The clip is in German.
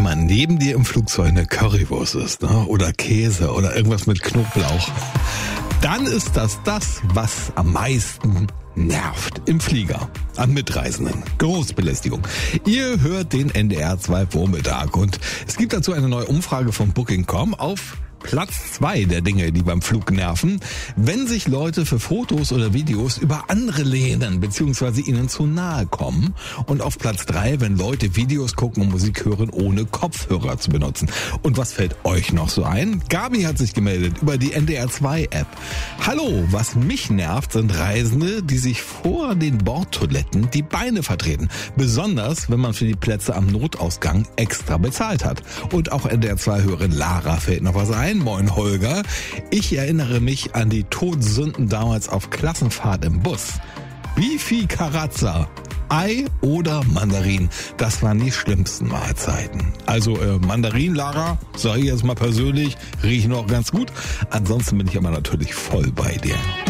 mal neben dir im Flugzeug eine Currywurst ist, ne? Oder Käse oder irgendwas mit Knoblauch, dann ist das, was am meisten nervt im Flieger an Mitreisenden. Großbelästigung. Ihr hört den NDR 2 Vormittag und es gibt dazu eine neue Umfrage von Booking.com auf Platz 2 der Dinge, die beim Flug nerven, wenn sich Leute für Fotos oder Videos über andere lehnen bzw. ihnen zu nahe kommen. Und auf Platz 3, wenn Leute Videos gucken und Musik hören, ohne Kopfhörer zu benutzen. Und was fällt euch noch so ein? Gabi hat sich gemeldet über die NDR 2 App. Hallo, was mich nervt, sind Reisende, die sich vor den Bordtoiletten die Beine vertreten. Besonders, wenn man für die Plätze am Notausgang extra bezahlt hat. Und auch NDR 2-Hörerin Lara fällt noch was ein. Moin Holger. Ich erinnere mich an die Todsünden damals auf Klassenfahrt im Bus. Bifi Karazza, Ei oder Mandarin, das waren die schlimmsten Mahlzeiten. Also Mandarin, Lara, sage ich jetzt mal persönlich, riechen auch ganz gut. Ansonsten bin ich aber natürlich voll bei dir.